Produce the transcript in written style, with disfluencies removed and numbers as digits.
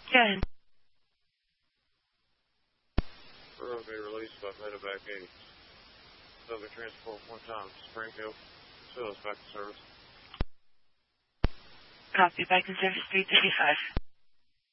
Go ahead. Roadway released by Medevac 8. Subject transport 1 time, Springfield. Facilities back to service. Copy, back in service 335.